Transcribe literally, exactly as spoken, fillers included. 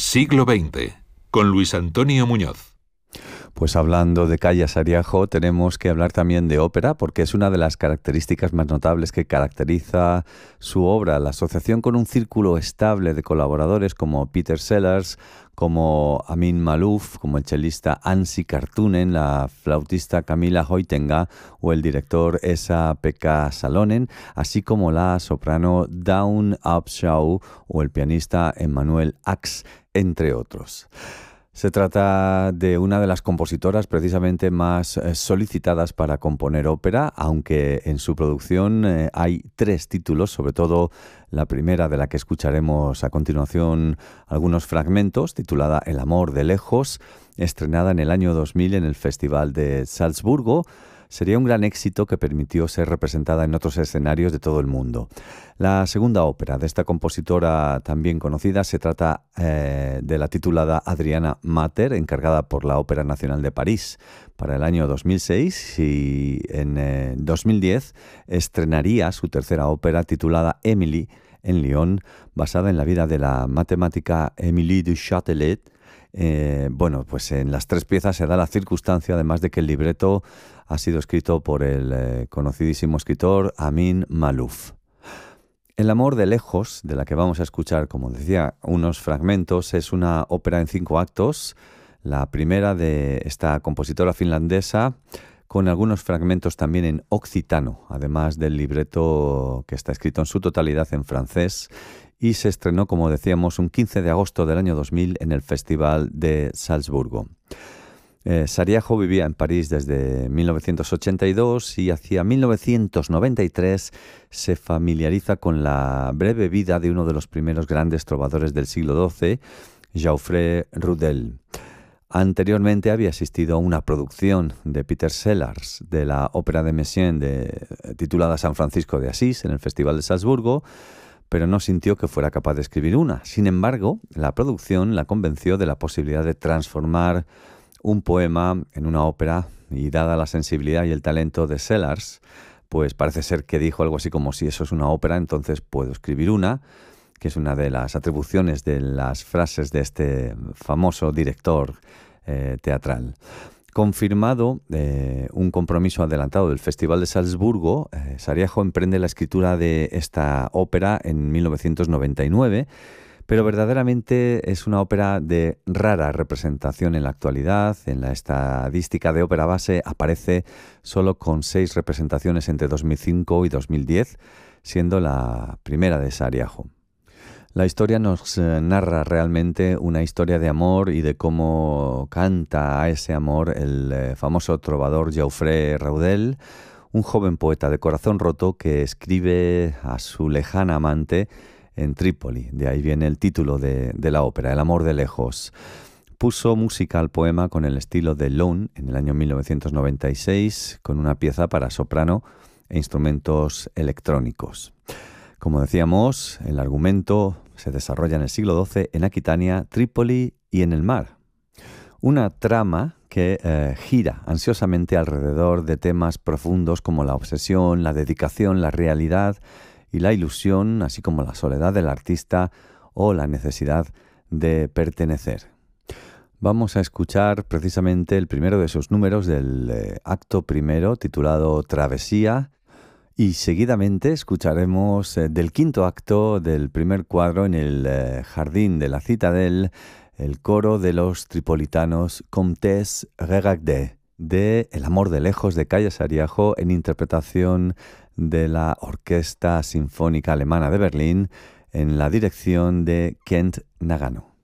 Siglo veinte, con Luis Antonio Muñoz. Pues hablando de Calla Sariajo, tenemos que hablar también de ópera, porque es una de las características más notables que caracteriza su obra. La asociación con un círculo estable de colaboradores como Peter Sellars, como Amin Maalouf, como el chelista Anssi Kartunen, la flautista Camilla Hoitenga o el director Esa-Pekka Salonen, así como la soprano Dawn Abshaw o el pianista Emmanuel Ax, entre otros. Se trata de una de las compositoras precisamente más eh, solicitadas para componer ópera, aunque en su producción eh, hay tres títulos, sobre todo la primera de la que escucharemos a continuación algunos fragmentos, titulada El amor de lejos, estrenada en el año dos mil en el Festival de Salzburgo. Sería un gran éxito que permitió ser representada en otros escenarios de todo el mundo. La segunda ópera de esta compositora también conocida se trata eh, de la titulada Adriana Mater, encargada por la Ópera Nacional de París para el año dos mil seis, y en eh, dos mil diez estrenaría su tercera ópera titulada Emily en Lyon, basada en la vida de la matemática Émilie du Châtelet. Eh, bueno, pues en las tres piezas se da la circunstancia, además de que el libreto ha sido escrito por el eh, conocidísimo escritor Amin Maalouf. El amor de lejos, de la que vamos a escuchar, como decía, unos fragmentos, es una ópera en cinco actos, la primera de esta compositora finlandesa, con algunos fragmentos también en occitano, además del libreto que está escrito en su totalidad en francés, y se estrenó, como decíamos, un quince de agosto del año dos mil en el Festival de Salzburgo. Eh, Sariajo vivía en París desde mil novecientos ochenta y dos y hacia mil novecientos noventa y tres se familiariza con la breve vida de uno de los primeros grandes trovadores del siglo doce, Geoffrey Rudel. Anteriormente había asistido a una producción de Peter Sellars de la ópera de Messiaen de, titulada San Francisco de Asís en el Festival de Salzburgo, pero no sintió que fuera capaz de escribir una. Sin embargo, la producción la convenció de la posibilidad de transformar un poema en una ópera, y dada la sensibilidad y el talento de Sellars, pues parece ser que dijo algo así como: si eso es una ópera, entonces puedo escribir una, que es una de las atribuciones de las frases de este famoso director eh, teatral. Confirmado eh, un compromiso adelantado del Festival de Salzburgo, eh, Sariajo emprende la escritura de esta ópera en mil novecientos noventa y nueve, pero verdaderamente es una ópera de rara representación en la actualidad. En la estadística de ópera base aparece solo con seis representaciones entre dos mil cinco y dos mil diez, siendo la primera de Sariajo. La historia nos eh, narra realmente una historia de amor y de cómo canta a ese amor el eh, famoso trovador Geoffrey Rudel, un joven poeta de corazón roto que escribe a su lejana amante en Trípoli. De ahí viene el título de, de la ópera, El amor de lejos. Puso música al poema con el estilo de Lone en el año mil novecientos noventa y seis, con una pieza para soprano e instrumentos electrónicos. Como decíamos, el argumento se desarrolla en el siglo doce en Aquitania, Trípoli y en el mar. Una trama que eh, gira ansiosamente alrededor de temas profundos como la obsesión, la dedicación, la realidad y la ilusión, así como la soledad del artista o la necesidad de pertenecer. Vamos a escuchar precisamente el primero de sus números del eh, acto primero, titulado Travesía, y seguidamente escucharemos eh, del quinto acto del primer cuadro en el eh, jardín de la Citadel, el coro de los tripolitanos Comtesse Regardé, de El amor de lejos de Calla Sariajo, en interpretación de la Orquesta Sinfónica Alemana de Berlín, en la dirección de Kent Nagano.